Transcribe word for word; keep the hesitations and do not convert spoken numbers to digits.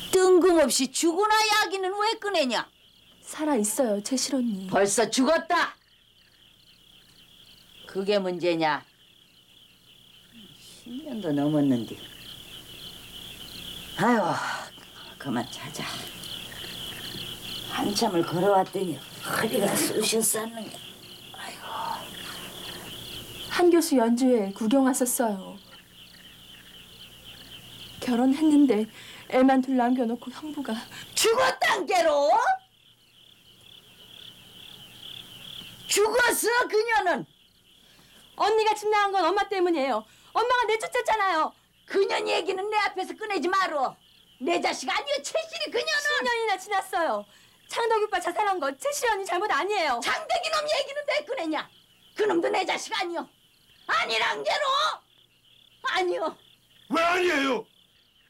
뜬금없이 죽으나 야기는 왜 꺼내냐? 살아있어요, 채실 언니. 벌써 죽었다. 그게 문제냐? 십 년도 넘었는데. 아유, 그만 자자. 한참을 걸어왔더니 허리가 쑤셔 쌌는 게. 한 교수 연주회 구경 왔었어요. 결혼했는데 애만 둘 남겨놓고 형부가 죽었단 게로? 죽었어 그녀는. 언니가 집 나간 건 엄마 때문이에요. 엄마가 내쫓았잖아요. 그년 얘기는 내 앞에서 꺼내지 마라. 내 자식 아니여 채실이 그녀는. 십 년이나 지났어요. 창덕이 오빠 자살한 거 채실 언니 잘못 아니에요. 장대기 놈 얘기는 왜 꺼내냐? 그놈도 내 자식 아니여. 아니란 게로. 아니여. 왜 아니에요?